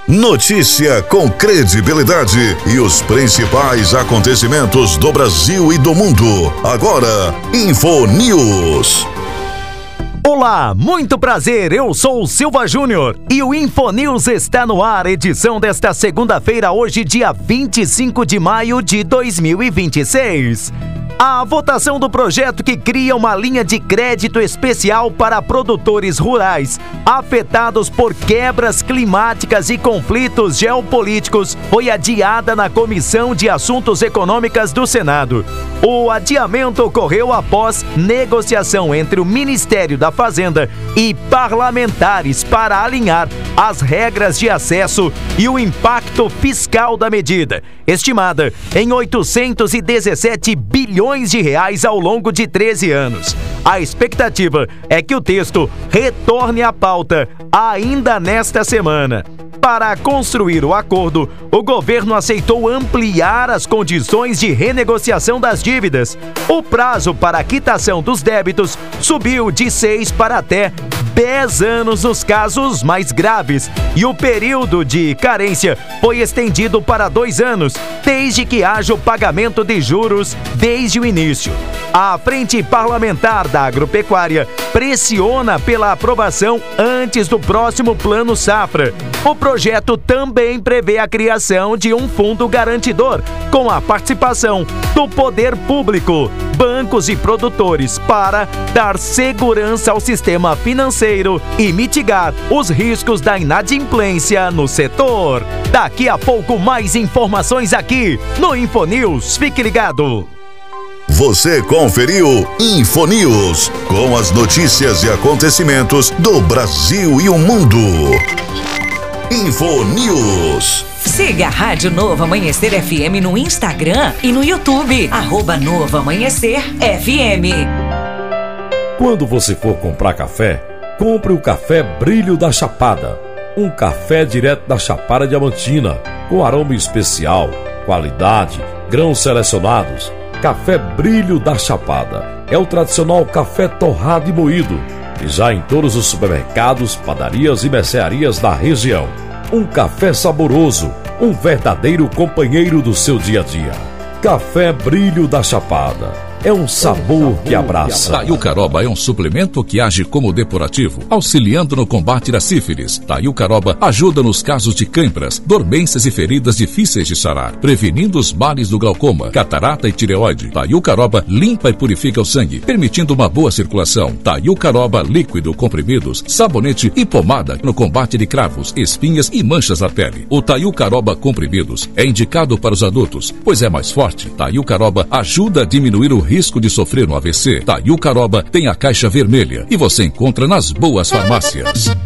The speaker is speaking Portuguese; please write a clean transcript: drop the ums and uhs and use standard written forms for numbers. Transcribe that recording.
Notícia com credibilidade e os principais acontecimentos do Brasil e do mundo. Agora, InfoNews. Olá, muito prazer, eu sou o Silva Júnior e o InfoNews está no ar, edição desta segunda-feira, hoje dia 25 de maio de 2026. A votação do projeto que cria uma linha de crédito especial para produtores rurais afetados por quebras climáticas e conflitos geopolíticos foi adiada na Comissão de Assuntos Econômicos do Senado. O adiamento ocorreu após negociação entre o Ministério da Fazenda e parlamentares para alinhar as regras de acesso e o impacto fiscal da medida, estimada em 817 bilhões de reais ao longo de 13 anos. A expectativa é que o texto retorne à pauta ainda nesta semana. Para construir o acordo, o governo aceitou ampliar as condições de renegociação das dívidas. O prazo para a quitação dos débitos subiu de 6 para até 10 anos nos casos mais graves e o período de carência foi estendido para 2 anos, desde que haja o pagamento de juros desde o início. A Frente Parlamentar da Agropecuária pressiona pela aprovação antes do próximo Plano Safra. O projeto também prevê a criação de um fundo garantidor, com a participação do poder público, bancos e produtores, para dar segurança ao sistema financeiro e mitigar os riscos da inadimplência no setor. Daqui a pouco, mais informações aqui no InfoNews. Fique ligado! Você conferiu InfoNews, com as notícias e acontecimentos do Brasil e o mundo. InfoNews. Siga a Rádio Novo Amanhecer FM no Instagram e no YouTube, @Novo Amanhecer FM. Quando você for comprar café, compre o café Brilho da Chapada. Um café direto da Chapada Diamantina, com aroma especial, qualidade, grãos selecionados. Café Brilho da Chapada é o tradicional café torrado e moído, e já em todos os supermercados, padarias e mercearias da região. Um café saboroso, um verdadeiro companheiro do seu dia a dia. Café Brilho da Chapada. É um sabor que abraça. Taiucaroba é um suplemento que age como depurativo, auxiliando no combate da sífilis. Taiucaroba ajuda nos casos de câimbras, dormências e feridas difíceis de sarar, prevenindo os males do glaucoma, catarata e tireoide. Taiucaroba limpa e purifica o sangue, permitindo uma boa circulação. Taiucaroba líquido, comprimidos, sabonete e pomada no combate de cravos, espinhas e manchas na pele. O Taiucaroba comprimidos é indicado para os adultos, pois é mais forte. Taiucaroba ajuda a diminuir o risco de sofrer um AVC. Taiucaroba tem a caixa vermelha e você encontra nas boas farmácias.